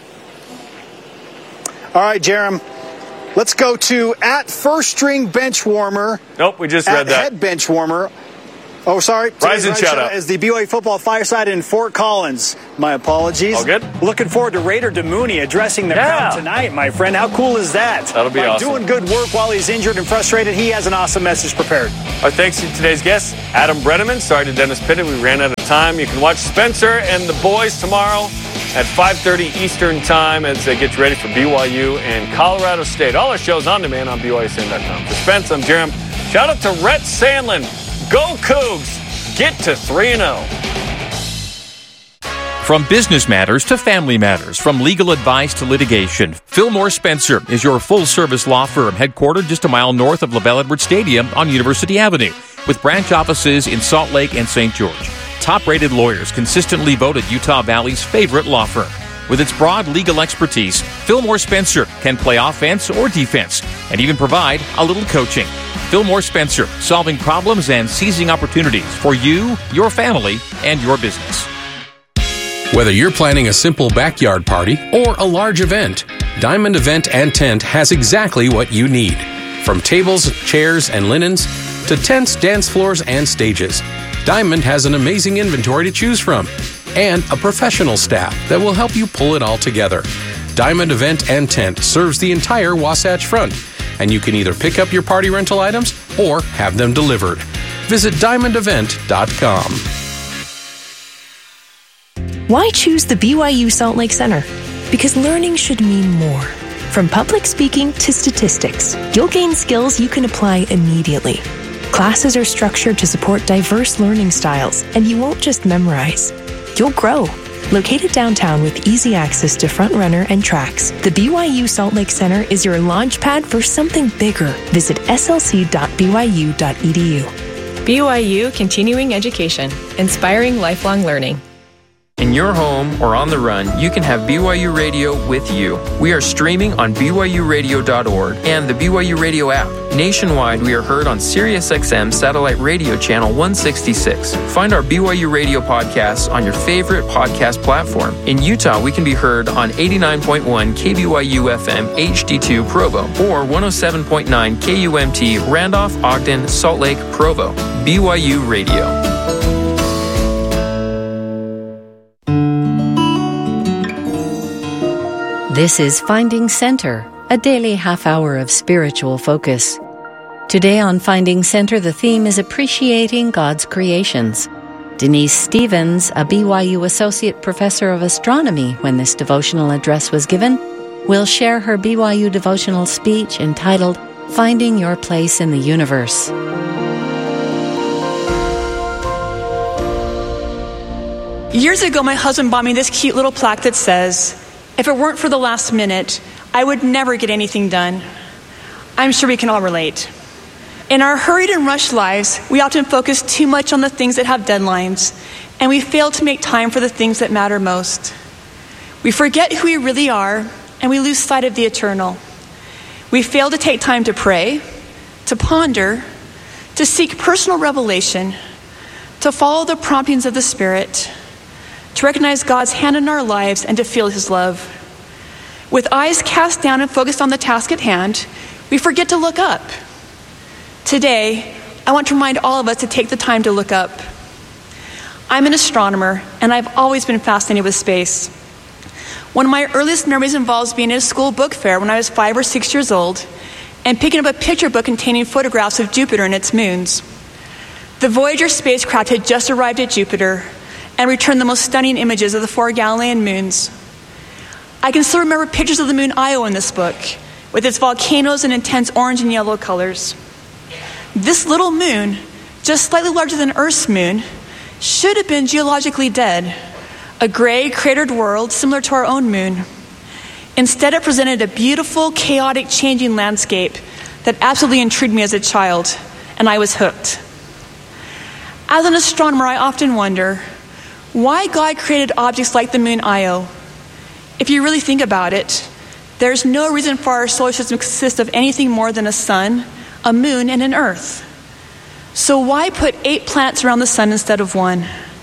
All right, Jerem. Let's go to at first string bench warmer. Nope, we just read that. Head bench warmer. Oh, sorry. Rise and Shout Out is the BYU football fireside in Fort Collins. My apologies. All good. Looking forward to Raider Demooney addressing the crowd tonight, my friend. How cool is that? That'll be awesome. Doing good work while he's injured and frustrated. He has an awesome message prepared. Our thanks to today's guest, Adam Bredeman. Sorry to Dennis Pitta. We ran out of time. You can watch Spencer and the boys tomorrow at 5:30 Eastern Time as they get you ready for BYU and Colorado State. All our shows on demand on BYUSN.com. For Spence, I'm Jerem. Shout out to Rhett Sandlin. Go Cougs! Get to 3-0. From business matters to family matters, from legal advice to litigation, Fillmore Spencer is your full-service law firm headquartered just a mile north of LaBelle Edwards Stadium on University Avenue, with branch offices in Salt Lake and St. George. Top-rated lawyers consistently voted Utah Valley's favorite law firm. With its broad legal expertise, Fillmore Spencer can play offense or defense and even provide a little coaching. Fillmore Spencer, solving problems and seizing opportunities for you, your family, and your business. Whether you're planning a simple backyard party or a large event, Diamond Event and Tent has exactly what you need. From tables, chairs, and linens to tents, dance floors, and stages, Diamond has an amazing inventory to choose from and a professional staff that will help you pull it all together. Diamond Event and Tent serves the entire Wasatch Front, and you can either pick up your party rental items or have them delivered. Visit diamondevent.com. Why choose the BYU Salt Lake Center? Because learning should mean more. From public speaking to statistics, you'll gain skills you can apply immediately. Classes are structured to support diverse learning styles, and you won't just memorize. You'll grow. Located downtown with easy access to Front Runner and tracks, the BYU Salt Lake Center is your launch pad for something bigger. Visit slc.byu.edu. BYU Continuing Education, inspiring lifelong learning. In your home or on the run, you can have BYU Radio with you. We are streaming on BYURadio.org and the BYU Radio app. Nationwide, we are heard on SiriusXM Satellite Radio Channel 166. Find our BYU Radio podcasts on your favorite podcast platform. In Utah, we can be heard on 89.1 KBYU FM HD2 Provo or 107.9 KUMT Randolph, Ogden, Salt Lake, Provo. BYU Radio. This is Finding Center, a daily half hour of spiritual focus. Today on Finding Center, the theme is appreciating God's creations. Denise Stevens, a BYU Associate Professor of Astronomy when this devotional address was given, will share her BYU devotional speech entitled Finding Your Place in the Universe. Years ago, my husband bought me this cute little plaque that says, "If it weren't for the last minute, I would never get anything done." I'm sure we can all relate. In our hurried and rushed lives, we often focus too much on the things that have deadlines, and we fail to make time for the things that matter most. We forget who we really are, and we lose sight of the eternal. We fail to take time to pray, to ponder, to seek personal revelation, to follow the promptings of the Spirit, to recognize God's hand in our lives and to feel His love. With eyes cast down and focused on the task at hand, we forget to look up. Today, I want to remind all of us to take the time to look up. I'm an astronomer, and I've always been fascinated with space. One of my earliest memories involves being at a school book fair when I was 5 or 6 years old and picking up a picture book containing photographs of Jupiter and its moons. The Voyager spacecraft had just arrived at Jupiter and returned the most stunning images of the 4 Galilean moons. I can still remember pictures of the moon Io in this book, with its volcanoes and intense orange and yellow colors. This little moon, just slightly larger than Earth's moon, should have been geologically dead, a gray, cratered world similar to our own moon. Instead, it presented a beautiful, chaotic, changing landscape that absolutely intrigued me as a child, and I was hooked. As an astronomer, I often wonder why God created objects like the moon Io. If you really think about it, there's no reason for our solar system to consist of anything more than a sun, a moon, and an earth. So why put 8 planets around the sun instead of 1?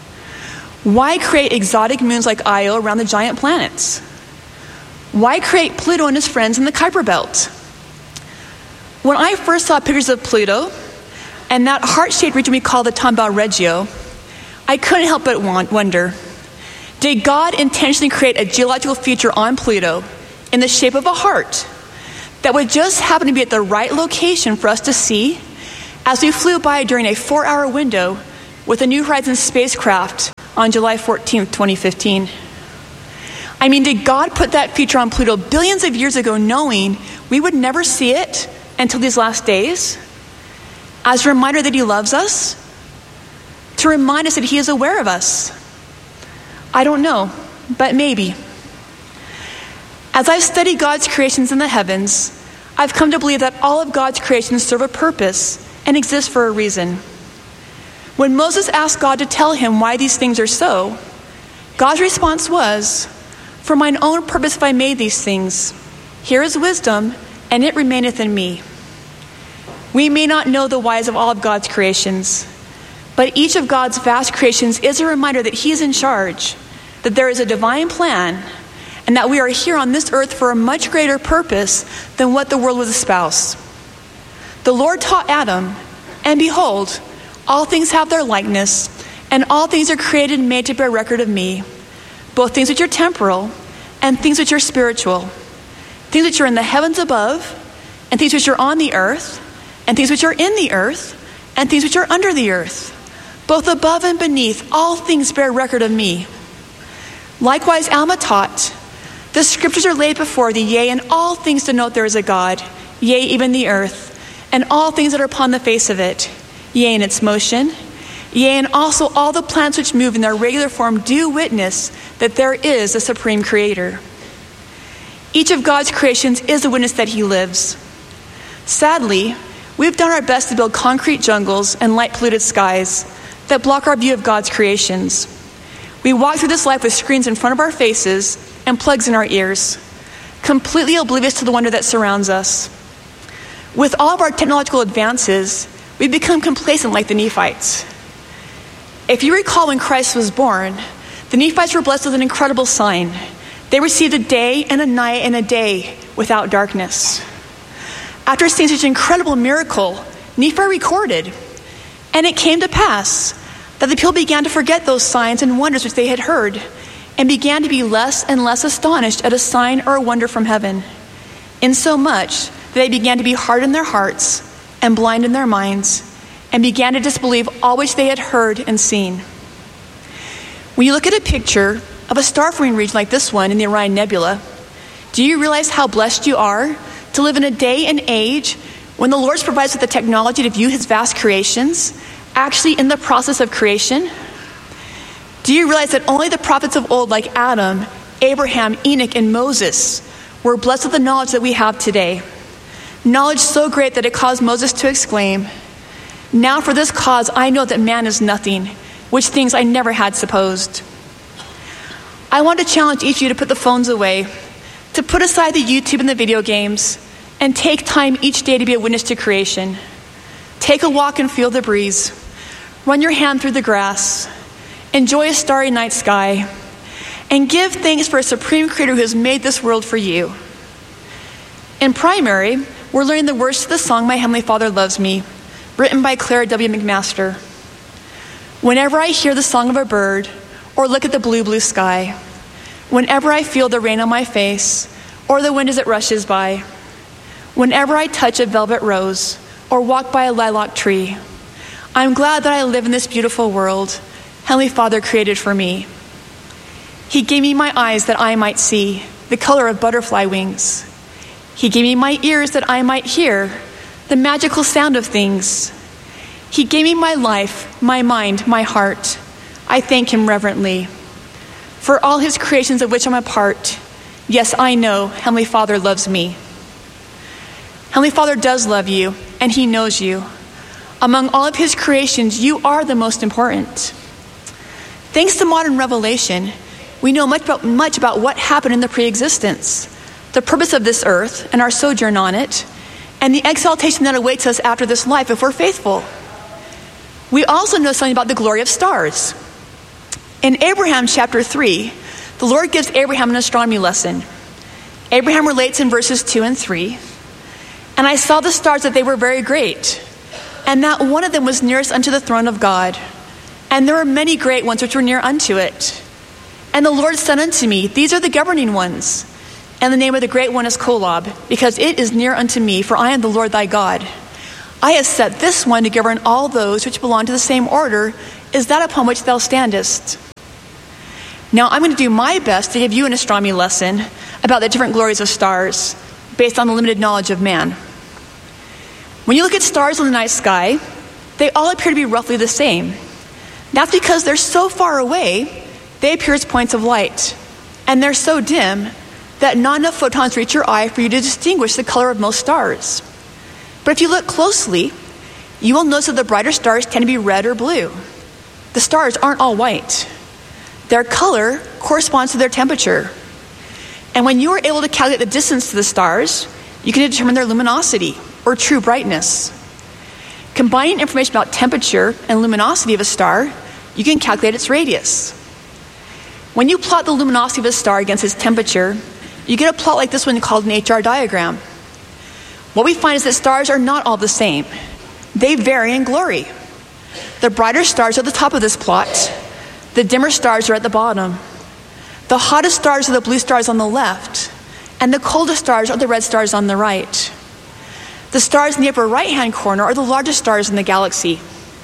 Why create exotic moons like Io around the giant planets? Why create Pluto and his friends in the Kuiper Belt? When I first saw pictures of Pluto and that heart-shaped region we call the Tombaugh Regio, I couldn't help but wonder, did God intentionally create a geological feature on Pluto in the shape of a heart that would just happen to be at the right location for us to see as we flew by during a 4-hour window with the New Horizons spacecraft on July 14th, 2015? I mean, did God put that feature on Pluto billions of years ago knowing we would never see it until these last days? As a reminder that he loves us? To remind us that he is aware of us? I don't know, but maybe. As I've studied God's creations in the heavens, I've come to believe that all of God's creations serve a purpose and exist for a reason. When Moses asked God to tell him why these things are so, God's response was, "For mine own purpose have I made these things. Here is wisdom, and it remaineth in me." We may not know the whys of all of God's creations, but each of God's vast creations is a reminder that he is in charge, that there is a divine plan, and that we are here on this earth for a much greater purpose than what the world would espouse. The Lord taught Adam, and behold, all things have their likeness, and all things are created and made to bear record of me, both things which are temporal and things which are spiritual, things which are in the heavens above, and things which are on the earth, and things which are in the earth, and things which are under the earth. Both above and beneath, all things bear record of me. Likewise, Alma taught, the scriptures are laid before thee, yea, and all things denote there is a God, yea, even the earth, and all things that are upon the face of it, yea, in its motion, yea, and also all the planets which move in their regular form do witness that there is a supreme creator. Each of God's creations is a witness that he lives. Sadly, we've done our best to build concrete jungles and light-polluted skies that block our view of God's creations. We walk through this life with screens in front of our faces and plugs in our ears, completely oblivious to the wonder that surrounds us. With all of our technological advances, we've become complacent like the Nephites. If you recall, when Christ was born, the Nephites were blessed with an incredible sign. They received a day and a night and a day without darkness. After seeing such an incredible miracle, Nephi recorded, and it came to pass that the people began to forget those signs and wonders which they had heard, and began to be less and less astonished at a sign or a wonder from heaven, insomuch that they began to be hard in their hearts and blind in their minds, and began to disbelieve all which they had heard and seen. When you look at a picture of a star-forming region like this one in the Orion Nebula, do you realize how blessed you are to live in a day and age when the Lord provides with the technology to view his vast creations, actually in the process of creation? Do you realize that only the prophets of old like Adam, Abraham, Enoch, and Moses were blessed with the knowledge that we have today? Knowledge so great that it caused Moses to exclaim, "Now for this cause I know that man is nothing, which things I never had supposed." I want to challenge each of you to put the phones away, to put aside the YouTube and the video games, and take time each day to be a witness to creation. Take a walk and feel the breeze. Run your hand through the grass. Enjoy a starry night sky. And give thanks for a supreme creator who has made this world for you. In primary, we're learning the words to the song My Heavenly Father Loves Me, written by Clara W. McMaster. Whenever I hear the song of a bird or look at the blue, blue sky, whenever I feel the rain on my face or the wind as it rushes by, whenever I touch a velvet rose or walk by a lilac tree, I'm glad that I live in this beautiful world Heavenly Father created for me. He gave me my eyes that I might see the color of butterfly wings. He gave me my ears that I might hear the magical sound of things. He gave me my life, my mind, my heart, I thank him reverently. For all his creations of which I'm a part, yes, I know Heavenly Father loves me. Heavenly Father does love you, and he knows you. Among all of his creations, you are the most important. Thanks to modern revelation, we know much about what happened in the pre-existence, the purpose of this earth and our sojourn on it, and the exaltation that awaits us after this life if we're faithful. We also know something about the glory of stars. In Abraham chapter 3, the Lord gives Abraham an astronomy lesson. Abraham relates in verses 2 and 3, "And I saw the stars that they were very great, and that one of them was nearest unto the throne of God. And there were many great ones which were near unto it. And the Lord said unto me, These are the governing ones. And the name of the great one is Kolob, because it is near unto me, for I am the Lord thy God. I have set this one to govern all those which belong to the same order as that upon which thou standest." Now I'm going to do my best to give you an astronomy lesson about the different glories of stars based on the limited knowledge of man. When you look at stars in the night sky, they all appear to be roughly the same. That's because they're so far away, they appear as points of light. And they're so dim that not enough photons reach your eye for you to distinguish the color of most stars. But if you look closely, you will notice that the brighter stars tend to be red or blue. The stars aren't all white. Their color corresponds to their temperature. And when you are able to calculate the distance to the stars, you can determine their luminosity, or true brightness. Combining information about temperature and luminosity of a star, you can calculate its radius. When you plot the luminosity of a star against its temperature, you get a plot like this one called an HR diagram. What we find is that stars are not all the same. They vary in glory. The brighter stars are at the top of this plot. The dimmer stars are at the bottom. The hottest stars are the blue stars on the left, and the coldest stars are the red stars on the right. The stars in the upper right-hand corner are the largest stars in the galaxy.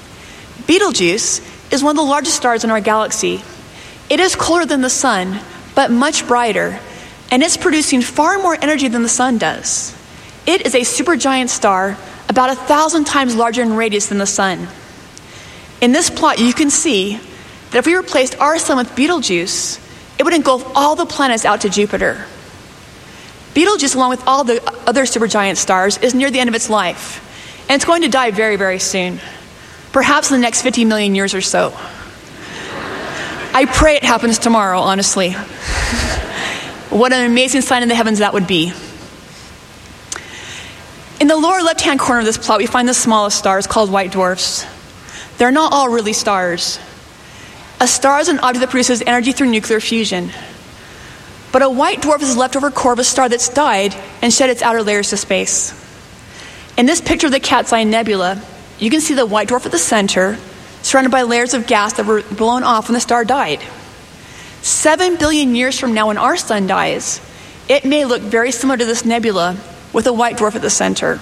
Betelgeuse is one of the largest stars in our galaxy. It is cooler than the sun, but much brighter, and it's producing far more energy than the sun does. It is a supergiant star, about 1,000 times larger in radius than the sun. In this plot, you can see that if we replaced our sun with Betelgeuse, it would engulf all the planets out to Jupiter. Betelgeuse, along with all the other supergiant stars, is near the end of its life, and it's going to die very, very soon, perhaps in the next 50 million years or so. I pray it happens tomorrow, honestly. What an amazing sign in the heavens that would be. In the lower left-hand corner of this plot, we find the smallest stars called white dwarfs. They're not all really stars. A star is an object that produces energy through nuclear fusion. But a white dwarf is the leftover core of a star that's died and shed its outer layers to space. In this picture of the Cat's Eye Nebula, you can see the white dwarf at the center, surrounded by layers of gas that were blown off when the star died. 7 billion years from now, when our sun dies, it may look very similar to this nebula with a white dwarf at the center.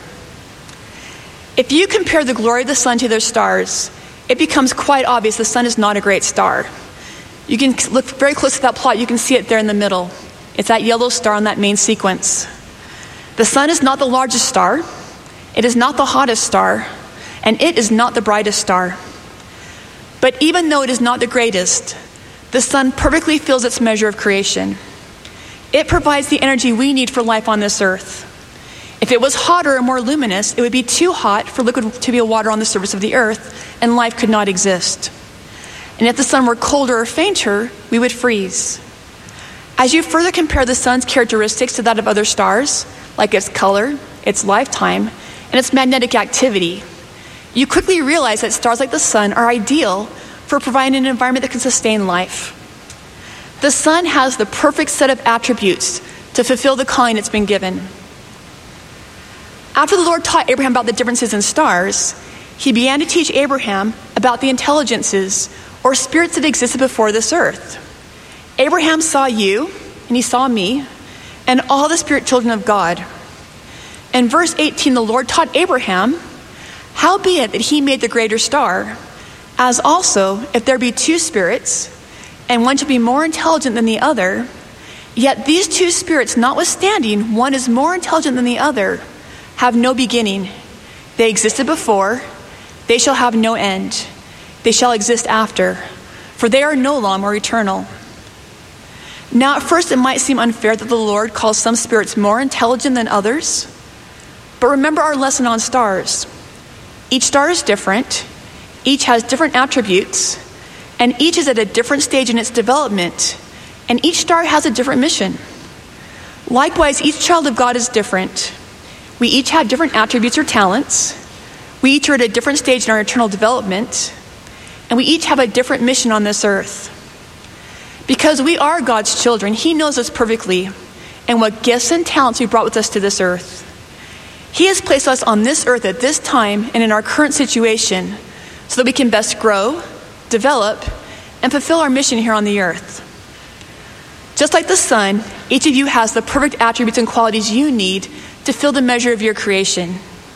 If you compare the glory of the sun to their stars, it becomes quite obvious the sun is not a great star. You can look very close to that plot. You can see it there in the middle. It's that yellow star on that main sequence. The sun is not the largest star. It is not the hottest star. And it is not the brightest star. But even though it is not the greatest, the sun perfectly fills its measure of creation. It provides the energy we need for life on this earth. If it was hotter or more luminous, it would be too hot for liquid to be a water on the surface of the earth, and life could not exist. And if the sun were colder or fainter, we would freeze. As you further compare the sun's characteristics to that of other stars, like its color, its lifetime, and its magnetic activity, you quickly realize that stars like the sun are ideal for providing an environment that can sustain life. The sun has the perfect set of attributes to fulfill the calling it's been given. After the Lord taught Abraham about the differences in stars, he began to teach Abraham about the intelligences or spirits that existed before this earth. Abraham saw you, and he saw me, and all the spirit children of God. In verse 18, the Lord taught Abraham, howbeit that he made the greater star, as also if there be two spirits, and one shall be more intelligent than the other, yet these two spirits notwithstanding, one is more intelligent than the other, have no beginning. They existed before, they shall have no end. They shall exist after. for they are no longer eternal. Now, at first, it might seem unfair that the Lord calls some spirits more intelligent than others. But remember our lesson on stars. Each star is different, each has different attributes, and each is at a different stage in its development, and each star has a different mission. Likewise, each child of God is different. We each have different attributes or talents. We each are at a different stage in our eternal development, and we each have a different mission on this earth. Because we are God's children, He knows us perfectly and what gifts and talents we brought with us to this earth. He has placed us on this earth at this time and in our current situation so that we can best grow, develop, and fulfill our mission here on the earth. Just like the sun, each of you has the perfect attributes and qualities you need to fill the measure of your creation.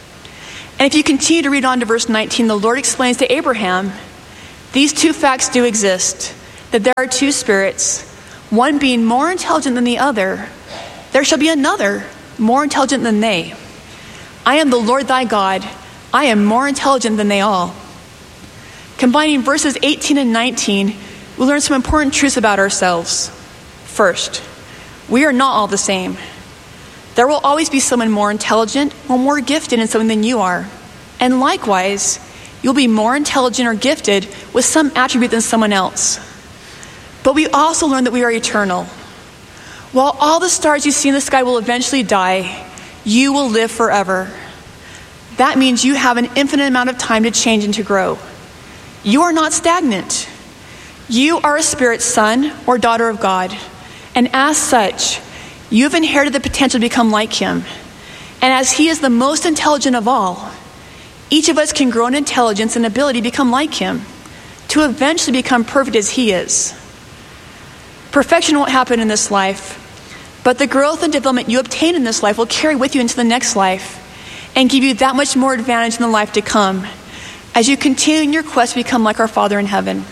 And if you continue to read on to verse 19, the Lord explains to Abraham, these two facts do exist, that there are two spirits, one being more intelligent than the other. There shall be another more intelligent than they. I am the Lord thy God. I am more intelligent than they all. Combining verses 18 and 19, we learn some important truths about ourselves. First, we are not all the same. There will always be someone more intelligent or more gifted in something than you are. And likewise, you'll be more intelligent or gifted with some attribute than someone else. But we also learn that we are eternal. While all the stars you see in the sky will eventually die, you will live forever. That means you have an infinite amount of time to change and to grow. You are not stagnant. You are a spirit son or daughter of God. And as such, you have inherited the potential to become like Him. And as He is the most intelligent of all, each of us can grow in intelligence and ability to become like Him, to eventually become perfect as He is. Perfection won't happen in this life, but the growth and development you obtain in this life will carry with you into the next life and give you that much more advantage in the life to come as you continue in your quest to become like our Father in heaven.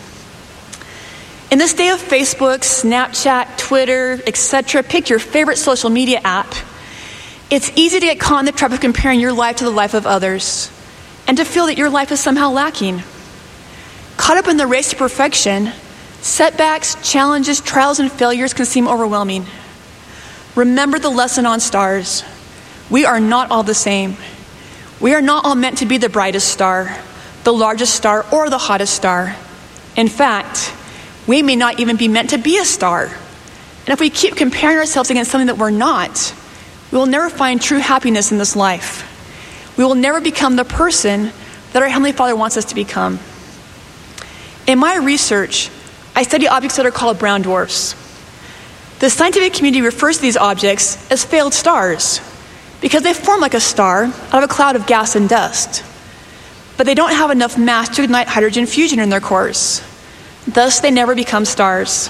In this day of Facebook, Snapchat, Twitter, etc., pick your favorite social media app. It's easy to get caught in the trap of comparing your life to the life of others and to feel that your life is somehow lacking. Caught up in the race to perfection, setbacks, challenges, trials, and failures can seem overwhelming. Remember the lesson on stars. We are not all the same. We are not all meant to be the brightest star, the largest star, or the hottest star. In fact, we may not even be meant to be a star. And if we keep comparing ourselves against something that we're not, we will never find true happiness in this life. We will never become the person that our Heavenly Father wants us to become. In my research, I study objects that are called brown dwarfs. The scientific community refers to these objects as failed stars because they form like a star out of a cloud of gas and dust. But they don't have enough mass to ignite hydrogen fusion in their cores. Thus, they never become stars.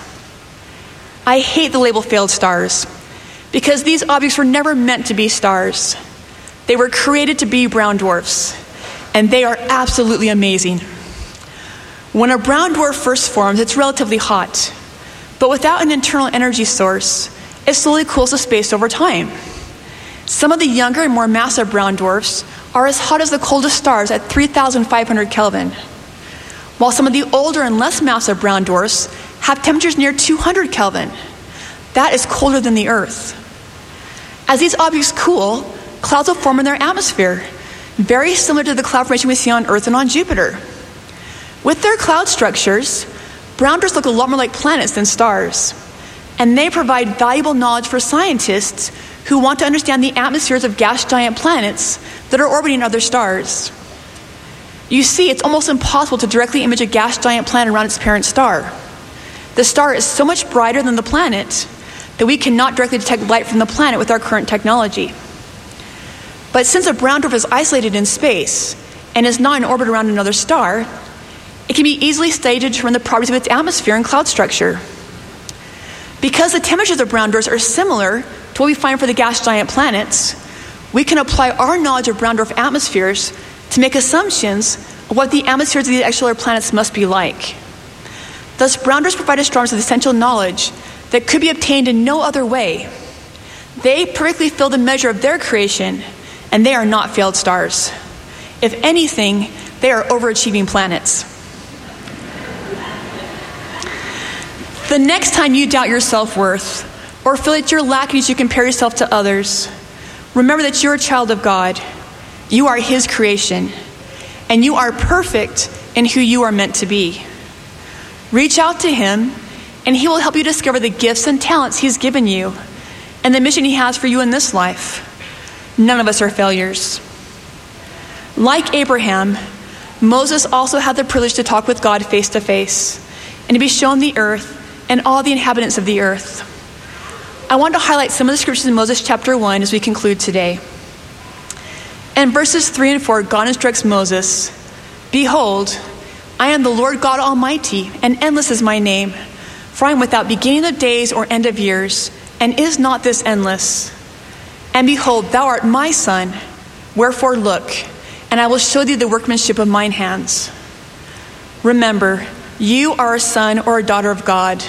I hate the label failed stars because these objects were never meant to be stars. They were created to be brown dwarfs, and they are absolutely amazing. When a brown dwarf first forms, it's relatively hot, but without an internal energy source, it slowly cools to space over time. Some of the younger and more massive brown dwarfs are as hot as the coldest stars at 3,500 Kelvin, while some of the older and less massive brown dwarfs have temperatures near 200 Kelvin. That is colder than the Earth. As these objects cool, clouds will form in their atmosphere, very similar to the cloud formation we see on Earth and on Jupiter. With their cloud structures, brown dwarfs look a lot more like planets than stars, and they provide valuable knowledge for scientists who want to understand the atmospheres of gas giant planets that are orbiting other stars. You see, it's almost impossible to directly image a gas giant planet around its parent star. The star is so much brighter than the planet that we cannot directly detect light from the planet with our current technology. But since a brown dwarf is isolated in space and is not in orbit around another star, it can be easily studied to determine the properties of its atmosphere and cloud structure. Because the temperatures of brown dwarfs are similar to what we find for the gas giant planets, we can apply our knowledge of brown dwarf atmospheres to make assumptions of what the atmospheres of these extrasolar planets must be like. Thus, brown dwarfs provide astronomers with essential knowledge that could be obtained in no other way. They perfectly fill the measure of their creation, and they are not failed stars. If anything, they are overachieving planets. The next time you doubt your self-worth or feel that you're lacking as you compare yourself to others, remember that you're a child of God. You are His creation, and you are perfect in who you are meant to be. Reach out to Him, and He will help you discover the gifts and talents He's given you and the mission He has for you in this life. None of us are failures. Like Abraham, Moses also had the privilege to talk with God face to face and to be shown the earth and all the inhabitants of the earth. I want to highlight some of the scriptures in Moses chapter 1 as we conclude today. In verses 3 and 4, God instructs Moses, "Behold, I am the Lord God Almighty, and endless is my name. For I am without beginning of days or end of years, and is not this endless? And behold, thou art my son, wherefore look, and I will show thee the workmanship of mine hands." Remember, you are a son or a daughter of God.